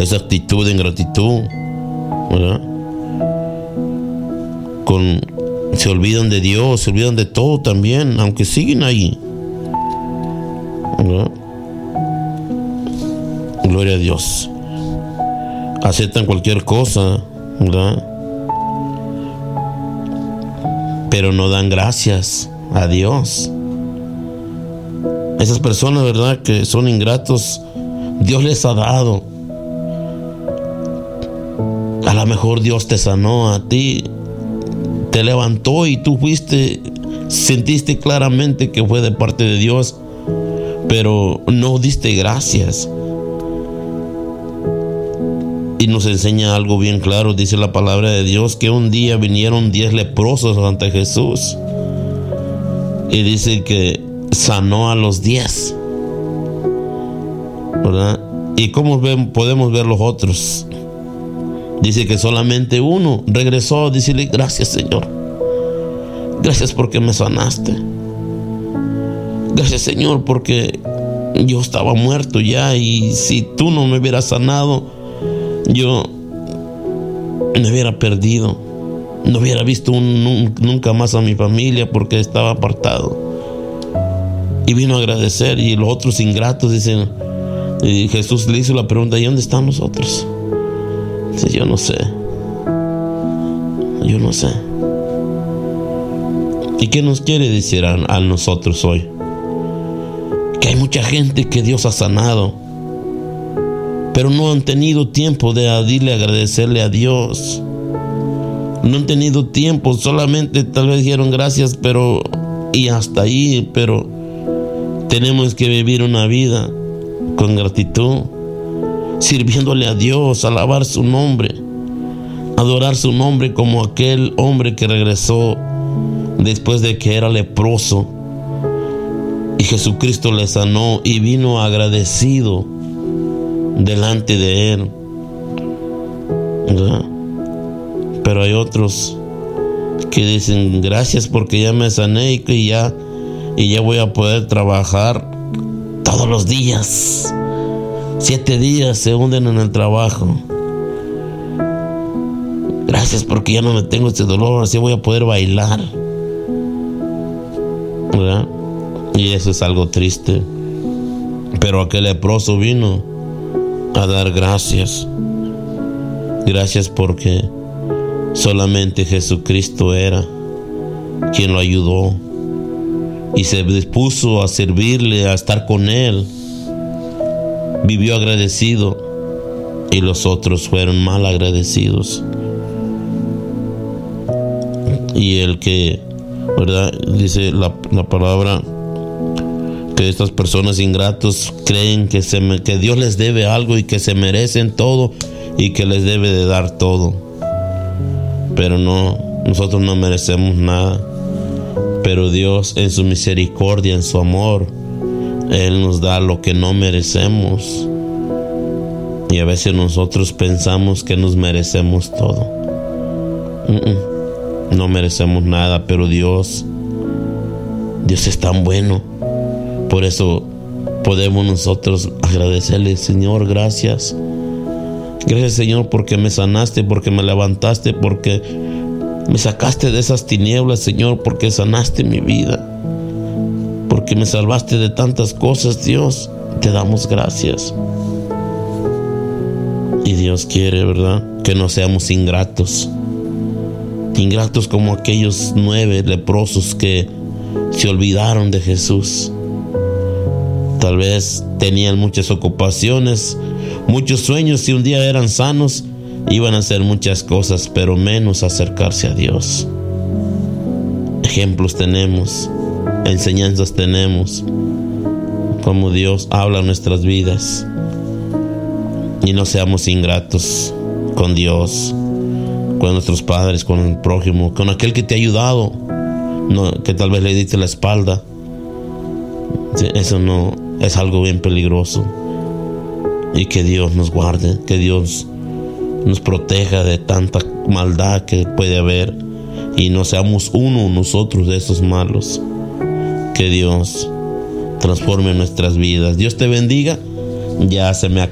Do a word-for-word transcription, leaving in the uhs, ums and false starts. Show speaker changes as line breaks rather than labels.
esa actitud de ingratitud, ¿verdad? Con, se olvidan de Dios, se olvidan de todo también, aunque siguen ahí, ¿verdad? Gloria a Dios. Aceptan cualquier cosa, ¿verdad? Pero no dan gracias a Dios. Esas personas, ¿verdad?, que son ingratos, Dios les ha dado. A lo mejor Dios te sanó a ti, te levantó y tú fuiste, sentiste claramente que fue de parte de Dios, pero no diste gracias. Y nos enseña algo bien claro, dice la palabra de Dios, que un día vinieron diez leprosos ante Jesús. Y dice que sanó a los diez, ¿verdad? ¿Y cómo ven, podemos ver los otros? Dice que solamente uno regresó a decirle: gracias, Señor. Gracias porque me sanaste. Gracias, Señor, porque yo estaba muerto ya, y si tú no me hubieras sanado, yo me hubiera perdido. No hubiera visto un, nunca más a mi familia porque estaba apartado. Y vino a agradecer. Y los otros ingratos dicen, y Jesús le hizo la pregunta: ¿y dónde están los otros? Dice: yo no sé. Yo no sé. ¿Y qué nos quiere decir a, a nosotros hoy? Que hay mucha gente que Dios ha sanado, pero no han tenido tiempo de decirle, agradecerle a Dios. No han tenido tiempo, solamente tal vez dijeron gracias, pero y hasta ahí. Pero tenemos que vivir una vida con gratitud, sirviéndole a Dios, alabar su nombre, adorar su nombre, como aquel hombre que regresó después de que era leproso y Jesucristo le sanó y vino agradecido delante de él, ¿verdad? Pero hay otros que dicen: gracias porque ya me sané y que ya y ya voy a poder trabajar todos los días. Siete días se hunden en el trabajo. Gracias porque ya no me tengo este dolor, así voy a poder bailar, ¿verdad? Y eso es algo triste. Pero aquel leproso vino a dar gracias. Gracias porque solamente Jesucristo era quien lo ayudó, y se dispuso a servirle, a estar con él. Vivió agradecido, y los otros fueron mal agradecidos. Y el que, ¿verdad?, dice la, la palabra que estas personas ingratos creen que, se, que Dios les debe algo y que se merecen todo y que les debe de dar todo. Pero no, nosotros no merecemos nada. Pero Dios, en su misericordia, en su amor, Él nos da lo que no merecemos. Y a veces nosotros pensamos que nos merecemos todo. Uh-uh. No merecemos nada, pero Dios, Dios es tan bueno. Por eso podemos nosotros agradecerle: Señor, gracias. Gracias, Señor, porque me sanaste, porque me levantaste, porque me sacaste de esas tinieblas, Señor, porque sanaste mi vida, porque me salvaste de tantas cosas. Dios, te damos gracias. Y Dios quiere, ¿verdad?, que no seamos ingratos. Ingratos como aquellos nueve leprosos que se olvidaron de Jesús. Tal vez tenían muchas ocupaciones, muchos sueños, y un día eran sanos, iban a hacer muchas cosas, pero menos acercarse a Dios. Ejemplos tenemos, enseñanzas tenemos, como Dios habla en nuestras vidas. Y no seamos ingratos con Dios, con nuestros padres, con el prójimo, con aquel que te ha ayudado, no, que tal vez le diste la espalda. Eso no es algo bien peligroso. Y que Dios nos guarde, que Dios nos proteja de tanta maldad que puede haber, y no seamos uno nosotros de esos malos. Que Dios transforme nuestras vidas. Dios te bendiga. Ya se me acabó.